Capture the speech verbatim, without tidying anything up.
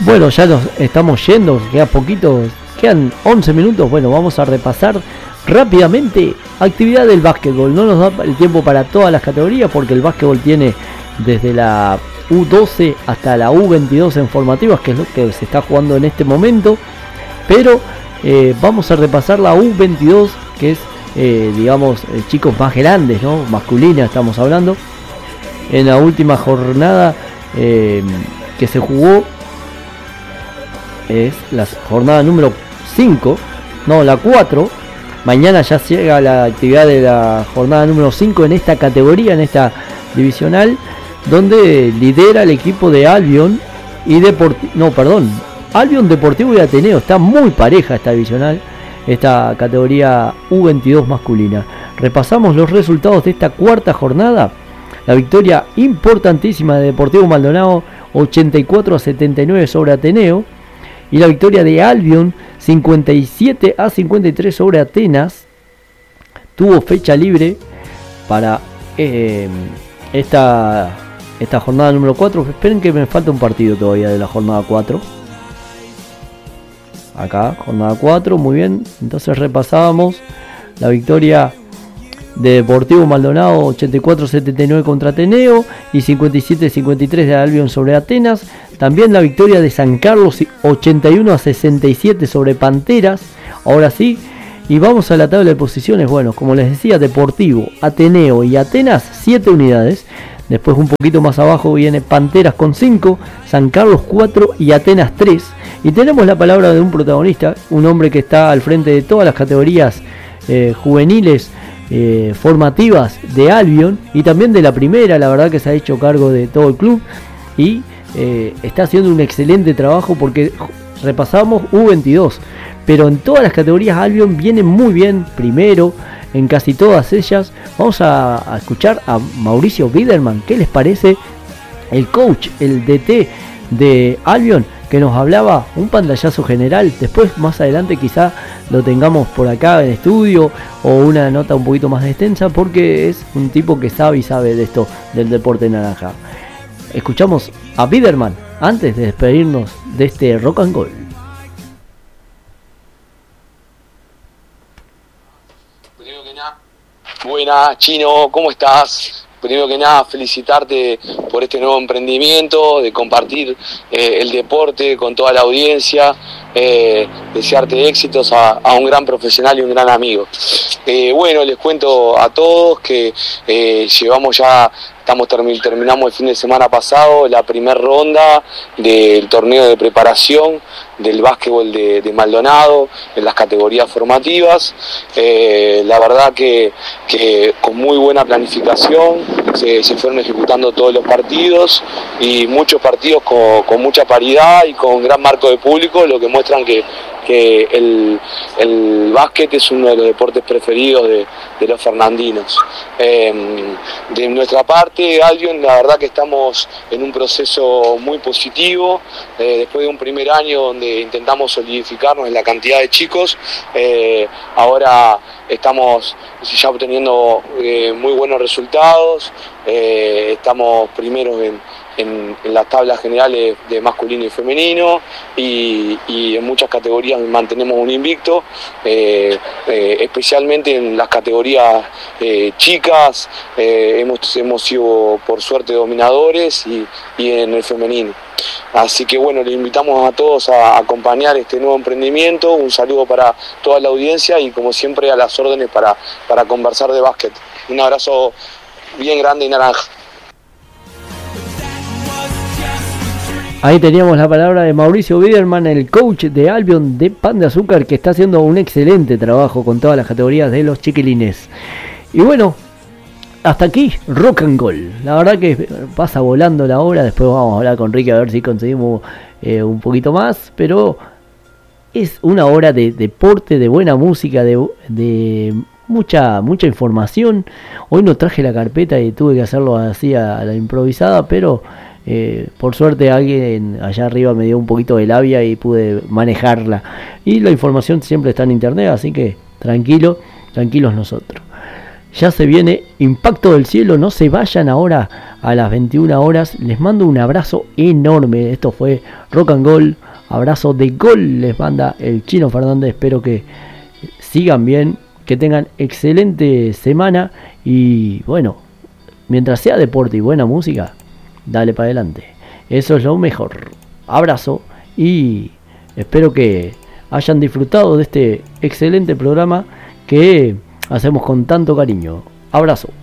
Bueno, ya nos estamos yendo, queda poquito, quedan once minutos. Bueno, vamos a repasar rápidamente actividad del básquetbol. No nos da el tiempo para todas las categorías porque el básquetbol tiene desde la U doce hasta la U veintidós en formativas, que es lo que se está jugando en este momento. Pero eh, vamos a repasar la U veintidós, que es, eh, digamos, eh, chicos más grandes, ¿no? Masculina estamos hablando. En la última jornada eh, que se jugó, es la jornada número cinco, no, la cuatro. Mañana ya llega la actividad de la jornada número cinco en esta categoría, en esta divisional, donde lidera el equipo de Albion y Deportivo, no, perdón, Albion, Deportivo y Ateneo. Está muy pareja esta divisional, esta categoría U veintidós masculina. Repasamos los resultados de esta cuarta jornada. La victoria importantísima de Deportivo Maldonado, ochenta y cuatro a setenta y nueve sobre Ateneo. Y la victoria de Albion, cincuenta y siete a cincuenta y tres sobre Atenas. Tuvo fecha libre para eh, esta, esta jornada número cuatro. Esperen que me falta un partido todavía de la jornada cuatro. Acá, jornada cuatro, muy bien. Entonces repasábamos la victoria de Deportivo Maldonado, ochenta y cuatro a setenta y nueve contra Ateneo, y cincuenta y siete a cincuenta y tres de Albion sobre Atenas. También la victoria de San Carlos, ochenta y uno a sesenta y siete sobre Panteras. Ahora sí, y vamos a la tabla de posiciones. Bueno, como les decía, Deportivo, Ateneo y Atenas, siete unidades. Después un poquito más abajo viene Panteras con cinco, San Carlos cuatro y Atenas tres. Y tenemos la palabra de un protagonista, un hombre que está al frente de todas las categorías eh, juveniles, Eh, formativas de Albion y también de la primera. La verdad que se ha hecho cargo de todo el club y eh, está haciendo un excelente trabajo, porque repasamos U veintidós, pero en todas las categorías Albion viene muy bien, primero en casi todas ellas. Vamos a, a escuchar a Mauricio Biderman. ¿Qué les parece el coach, el D T de Albion, que nos hablaba un pantallazo general? Después más adelante quizá lo tengamos por acá en estudio o una nota un poquito más extensa, porque es un tipo que sabe y sabe de esto del deporte naranja. Escuchamos a Biderman antes de despedirnos de este Rock and Gold. Primero que nada, buenas, Chino, ¿cómo estás? Primero que nada, felicitarte por este nuevo emprendimiento, de compartir eh, el deporte con toda la audiencia, eh, desearte éxitos a, a un gran profesional y un gran amigo. Eh, bueno, les cuento a todos que eh, llevamos ya, estamos termi- terminamos el fin de semana pasado la primera ronda del torneo de preparación del básquetbol de, de Maldonado en las categorías formativas. Eh, la verdad que, que con muy buena planificación se, se fueron ejecutando todos los partidos, y muchos partidos con, con mucha paridad y con gran marco de público, lo que muestran que, que el, el básquet es uno de los deportes preferidos de, de los fernandinos. Eh, de nuestra parte, Albion, la verdad que estamos en un proceso muy positivo. Eh, después de un primer año donde intentamos solidificarnos en la cantidad de chicos, eh, ahora estamos ya obteniendo eh, muy buenos resultados. Eh, estamos primeros en, en, en las tablas generales de masculino y femenino, y, y en muchas categorías mantenemos un invicto, eh, eh, especialmente en las categorías eh, chicas. eh, hemos, hemos sido por suerte dominadores, y, y en el femenino. Así que bueno, les invitamos a todos a acompañar este nuevo emprendimiento. Un saludo para toda la audiencia y, como siempre, a las órdenes para, para conversar de básquet. Un abrazo bien grande y naranja. Ahí teníamos la palabra de Mauricio Biderman, el coach de Albion de Pan de Azúcar, que está haciendo un excelente trabajo con todas las categorías de los chiquilines. Y bueno, hasta aquí Rock and Gold. La verdad que pasa volando la hora. Después vamos a hablar con Ricky a ver si conseguimos eh, un poquito más, pero es una hora de deporte, de buena música, de, de mucha mucha información. Hoy no traje la carpeta y tuve que hacerlo así a, a la improvisada, pero eh, por suerte alguien allá arriba me dio un poquito de labia y pude manejarla. Y la información siempre está en internet, así que tranquilo, tranquilos nosotros. ya se viene Impacto del Cielo. No se vayan ahora a las veintiuna horas. Les mando un abrazo enorme. Esto fue Rock and Gold. Abrazo de gol les manda el Chino Fernández. Espero que sigan bien, que tengan excelente semana. Y bueno, mientras sea deporte y buena música, dale para adelante. Eso es lo mejor. Abrazo y espero que hayan disfrutado de este excelente programa que hacemos con tanto cariño. Abrazo.